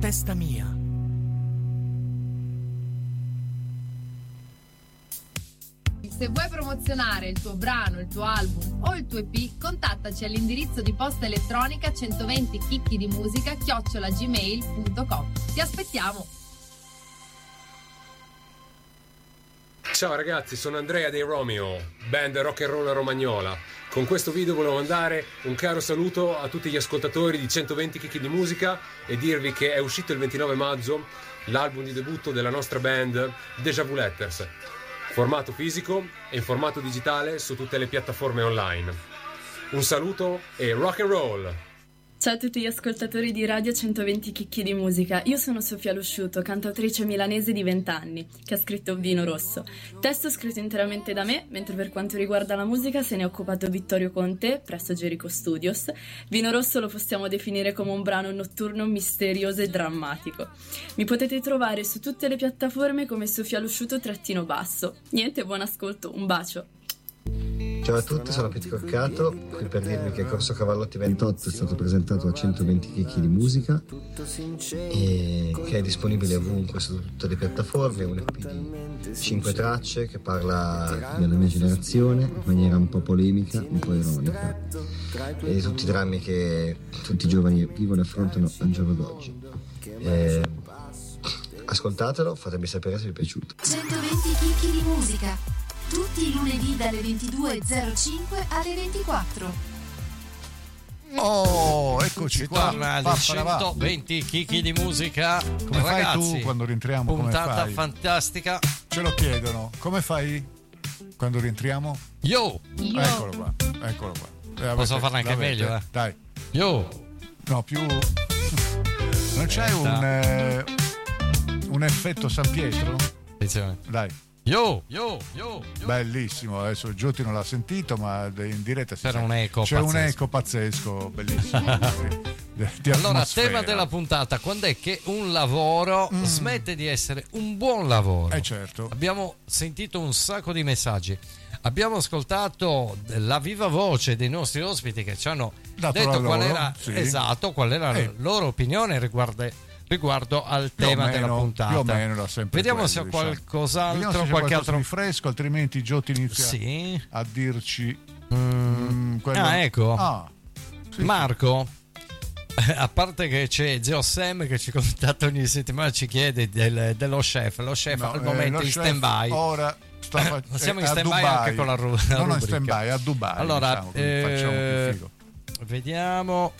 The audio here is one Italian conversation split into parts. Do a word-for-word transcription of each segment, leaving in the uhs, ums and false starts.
testa mia. Se vuoi promozionare il tuo brano, il tuo album o il tuo E P, contattaci all'indirizzo di posta elettronica centoventi chicchi di musica chiocciola gmail punto com. Ti aspettiamo! Ciao ragazzi, sono Andrea dei Romeo, band rock and roll romagnola. Con questo video volevo mandare un caro saluto a tutti gli ascoltatori di centoventi chicchi di musica e dirvi che è uscito il ventinove maggio l'album di debutto della nostra band Deja Vu Letters, formato fisico e in formato digitale su tutte le piattaforme online. Un saluto e rock and roll! Ciao a tutti gli ascoltatori di Radio centoventi Chicchi di Musica, io sono Sofia Losciuto, cantautrice milanese di venti anni, che ha scritto Vino Rosso. Testo scritto interamente da me, mentre per quanto riguarda la musica se ne è occupato Vittorio Conte, presso Jericho Studios. Vino Rosso lo possiamo definire come un brano notturno, misterioso e drammatico. Mi potete trovare su tutte le piattaforme come Sofia Losciuto trattino basso. Niente, buon ascolto, un bacio! Ciao a tutti, sono Pitti Corcato, qui per dirvi che Corso Cavallotti ventotto è stato presentato a centoventi chicchi di musica e che è disponibile ovunque su tutte le piattaforme, un E P di cinque tracce che parla della mia generazione in maniera un po' polemica, un po' ironica e di tutti i drammi che tutti i giovani vivono e affrontano al giorno d'oggi. E ascoltatelo, fatemi sapere se vi è piaciuto. centoventi chicchi di musica. Tutti i lunedì dalle ventidue e zero cinque alle ventiquattro. Oh, eccoci si qua. Torna di centoventi chicchi di musica. Come Ragazzi, fai tu quando rientriamo? Puntata come fai? fantastica. Ce lo chiedono. Come fai quando rientriamo? Yo! Yo. Eccolo qua, eccolo qua. Eh, Posso avete- farla anche l'avete? meglio, eh? Dai. Yo! No, più. Non c'è Aspetta. un eh, un effetto San Pietro? Attenzione. Dai. Yo, yo, yo, yo. Bellissimo, adesso Giotti non l'ha sentito, ma in diretta si C'era sente. un eco C'è pazzesco. un eco pazzesco, bellissimo. di, di Allora, atmosfera. tema della puntata: quando è che un lavoro Mm. smette di essere un buon lavoro? Eh certo. Abbiamo sentito un sacco di messaggi. Abbiamo ascoltato la viva voce dei nostri ospiti che ci hanno Dato detto la qual loro, era sì. esatto, qual era Eh. la loro opinione riguardo, riguardo al Più o tema meno, della puntata. più o meno era sempre Vediamo quello, se ho diciamo. qualcos'altro, Vediamo se c'è qualche qualcosa altro. di fresco, altrimenti Giotti inizia Sì. a dirci Mm. mm, quello- Ah, ecco. Ah, sì, Marco, a parte che c'è Zio Sam che ci contatta ogni settimana, ci chiede del- dello chef. Lo chef no, al eh, momento lo in chef stand-by. Ora sta fa- Ma siamo è in a stand-by Dubai. anche con la, ru- la non rubrica. in stand-by, a Dubai. Allora, diciamo, quindi facciamo eh, più figo. Vediamo.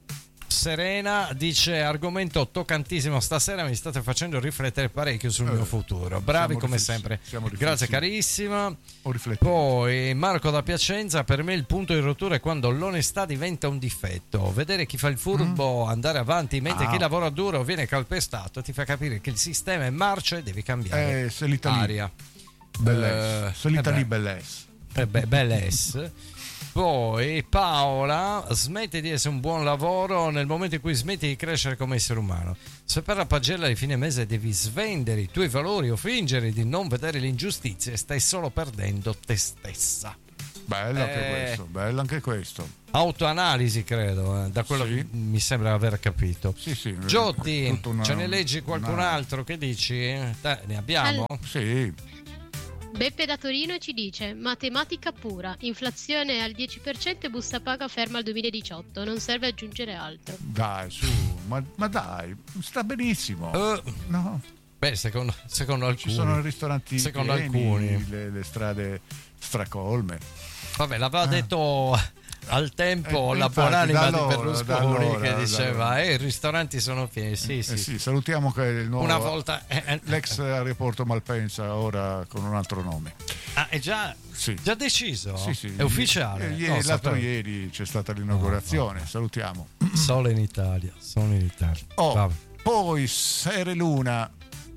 Serena dice: argomento toccantissimo stasera, mi state facendo riflettere parecchio sul Eh, mio futuro. Bravi siamo come riflessi- sempre. siamo Grazie riflessivi. carissima. Ho riflettuto. Poi Marco da Piacenza: per me il punto di rottura è quando l'onestà diventa un difetto. Vedere chi fa il furbo andare avanti mentre Ah. chi lavora duro viene calpestato ti fa capire che il sistema è marcia e devi cambiare Eh, se l'Italia aria. bellezza. Eh, se l'Italia eh beh. bellezza. Eh beh, bellezza. Poi Paola: smette di essere un buon lavoro nel momento in cui smetti di crescere come essere umano. Se per la pagella di fine mese devi svendere i tuoi valori o fingere di non vedere le ingiustizie, stai solo perdendo te stessa. Bello anche Eh. questo, bello anche questo. Autoanalisi, credo, eh, da quello Sì. che mi sembra aver capito. Sì, sì. Giotti, tutta una- ce ne leggi qualcun una- altro? Che dici? Eh, ne abbiamo? Sì. Beppe da Torino ci dice: matematica pura, inflazione al dieci per cento e busta paga ferma al duemiladiciotto, non serve aggiungere altro. Dai, su, ma, ma dai, sta benissimo. Eh, No, beh, secondo, secondo alcuni. ci sono ristoranti Secondo pieni, alcuni. le, le strade stracolme. Vabbè, l'aveva Ah. detto al tempo Eh, la infatti, buonanima da di allora, Berlusconi da allora, che da diceva allora. eh, i ristoranti sono pieni. Sì, Eh sì. sì, salutiamo che il nuovo, Una volta eh, eh, l'ex aeroporto Malpensa ora con un altro nome. ah, è già, Sì. già deciso? Sì, sì. È ufficiale? Eh, ieri- No, l'altro sapevo. ieri c'è stata l'inaugurazione, salutiamo. Solo in Italia, solo in Italia. Oh, Vabbè. poi Sere Luna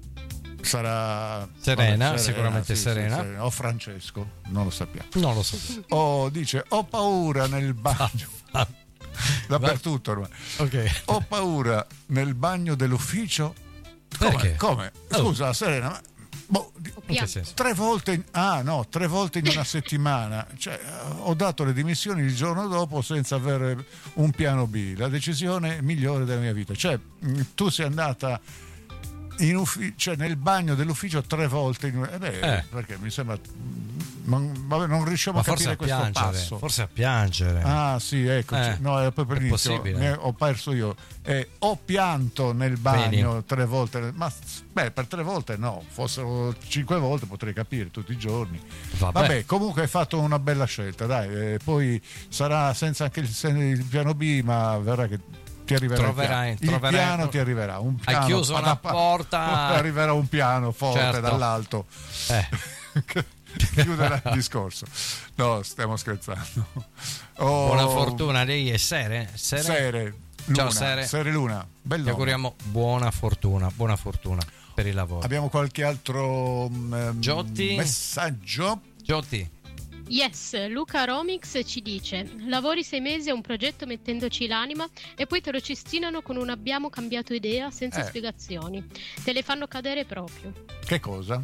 sarà Serena, vabbè, sicuramente sì, Serena. sì, Serena. O Francesco, non lo sappiamo. Non lo so. Oh, dice ho paura nel bagno. Ah, Dappertutto ormai. ok. Ho paura nel bagno dell'ufficio. Come? Perché? Come? Oh. Scusa, Serena, ma Boh, In che senso? tre volte in, ah no, tre volte in una settimana. Cioè, ho dato le dimissioni il giorno dopo senza avere un piano B. La decisione migliore della mia vita. Cioè, tu sei andata in ufficio, cioè nel bagno dell'ufficio tre volte in, eh beh, Eh. perché mi sembra non, vabbè, non riusciamo Ma a forse capire a questo piangere, passo. forse a piangere. Ah sì, ecco, Eh, no, è proprio è l'inizio, possibile. ne ho perso io. Eh, ho pianto nel bagno Vedi? tre volte, ma beh, per tre volte no, fossero cinque volte potrei capire tutti i giorni. Vabbè. Vabbè, comunque hai fatto una bella scelta, dai, eh, poi sarà senza anche il, sen- il piano B, ma verrà che ti arriverà Troverai- il piano, il troverai- piano ti arriverà, un Hai piano, chiuso una pa- porta. arriverà un piano forte Certo. dall'alto. Eh. Chiuderà il discorso. No, stiamo scherzando. Oh, Buona fortuna, lei è Sere? Sere? Sere, Luna, Ciao Sere. Sere Luna. Bello. Ti auguriamo buona fortuna, buona fortuna per il lavoro. Abbiamo qualche altro um, Giotti? messaggio? Giotti, Yes, Luca Romix ci dice: lavori sei mesi a un progetto mettendoci l'anima e poi te lo cestinano con un abbiamo cambiato idea senza Eh. spiegazioni. Te le fanno cadere proprio. Che cosa?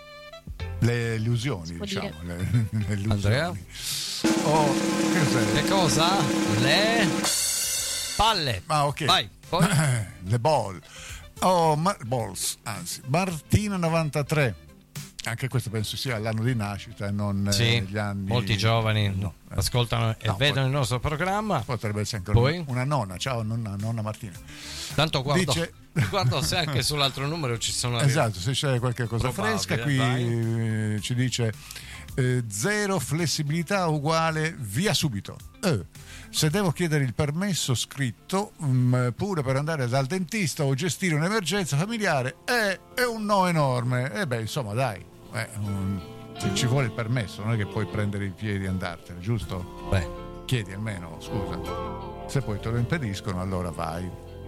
Le illusioni, Si può diciamo. dire. Le, le illusioni. Andrea? Oh, che cos'è? che cosa? Le palle. Ah, ok. Vai, poi. Le ball. Oh, ma- balls, anzi. Martina novantatré. Anche questo penso sia l'anno di nascita e non eh, Sì, gli anni. molti giovani No, eh. ascoltano e No, vedono poi- il nostro programma. Potrebbe essere anche Poi? una, una nonna. Ciao, nonna, nonna Martina. Tanto guardo, Dice- guardo se anche sull'altro numero ci sono Esatto, se c'è qualche cosa Probabile, fresca, qui vai. eh, ci dice eh, zero flessibilità uguale via subito. Eh, se devo chiedere il permesso scritto mm, pure per andare dal dentista o gestire un'emergenza familiare è, è un no enorme. E beh, insomma, dai, eh, un- ci, ci vuole il permesso, non è che puoi prendere i piedi e andartene, giusto? Beh, Chiedi almeno, scusa. Se poi te lo impediscono, allora vai.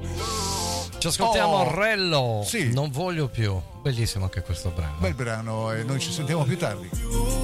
ci ascoltiamo Oh, Rello. sì. Non voglio più. Bellissimo anche questo brano. Bel brano e noi ci sentiamo più tardi.